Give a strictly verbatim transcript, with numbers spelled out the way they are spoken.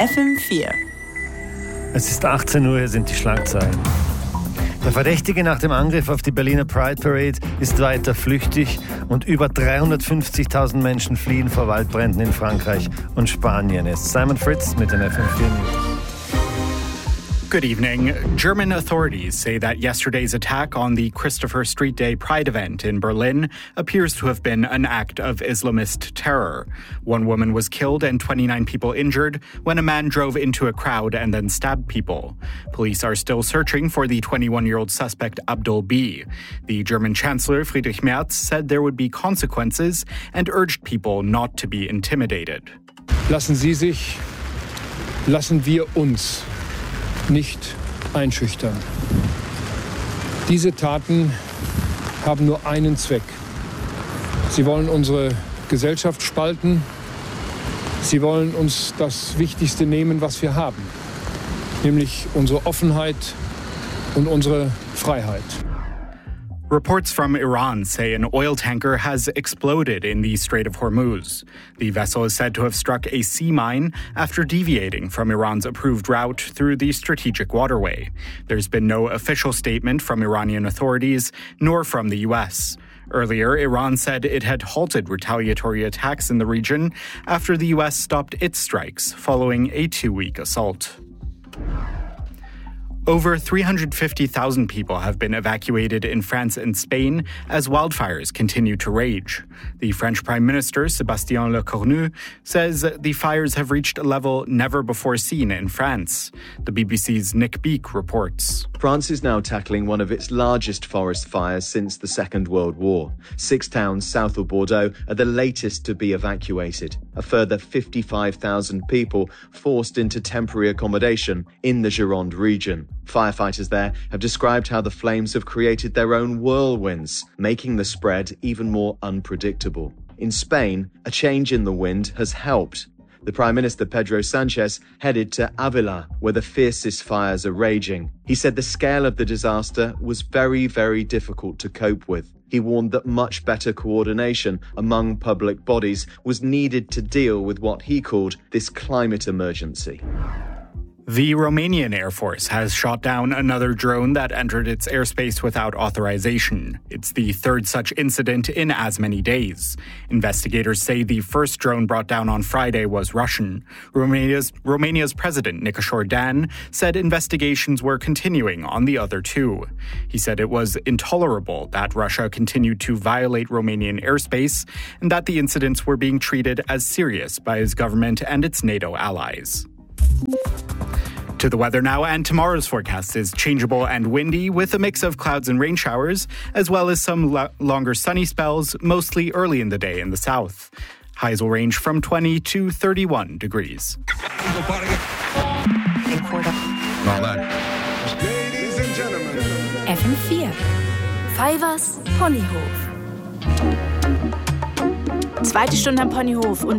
F M vier. Es ist achtzehn Uhr, hier sind die Schlagzeilen. Der Verdächtige nach dem Angriff auf die Berliner Pride Parade ist weiter flüchtig und über dreihundertfünfzigtausend Menschen fliehen vor Waldbränden in Frankreich und Spanien. Jetzt Simon Fritz mit den F M vier News. Good evening. German authorities say that yesterday's attack on the Christopher Street Day Pride event in Berlin appears to have been an act of Islamist terror. One woman was killed and twenty-nine people injured when a man drove into a crowd and then stabbed people. Police are still searching for the twenty-one-year-old suspect Abdul B. The German Chancellor Friedrich Merz said there would be consequences and urged people not to be intimidated. Lassen Sie sich, lassen wir uns nicht einschüchtern. Diese Taten haben nur einen Zweck. Sie wollen unsere Gesellschaft spalten. Sie wollen uns das Wichtigste nehmen, was wir haben, nämlich unsere Offenheit und unsere Freiheit. Reports from Iran say an oil tanker has exploded in the Strait of Hormuz. The vessel is said to have struck a sea mine after deviating from Iran's approved route through the strategic waterway. There's been no official statement from Iranian authorities, nor from the U S. Earlier, Iran said it had halted retaliatory attacks in the region after the U S stopped its strikes following a two-week assault. Over three hundred fifty thousand people have been evacuated in France and Spain as wildfires continue to rage. The French Prime Minister, Sébastien Lecornu, says the fires have reached a level never before seen in France. The B B C's Nick Beak reports. France is now tackling one of its largest forest fires since the Second World War. Six towns south of Bordeaux are the latest to be evacuated. A further fifty-five thousand people forced into temporary accommodation in the Gironde region. Firefighters there have described how the flames have created their own whirlwinds, making the spread even more unpredictable. In Spain, a change in the wind has helped. The Prime Minister Pedro Sanchez headed to Avila, where the fiercest fires are raging. He said the scale of the disaster was very, very difficult to cope with. He warned that much better coordination among public bodies was needed to deal with what he called this climate emergency. The Romanian Air Force has shot down another drone that entered its airspace without authorization. It's the third such incident in as many days. Investigators say the first drone brought down on Friday was Russian. Romania's, Romania's President Nicolae Dan said investigations were continuing on the other two. He said it was intolerable that Russia continued to violate Romanian airspace and that the incidents were being treated as serious by his government and its NATO allies. To the weather now, and tomorrow's forecast is changeable and windy with a mix of clouds and rain showers, as well as some lo- longer sunny spells, mostly early in the day in the south. Highs will range from twenty to thirty-one degrees. Ladies and gentlemen. F M vier. Fivers Ponyhof. Zweite Stunde am Ponyhof und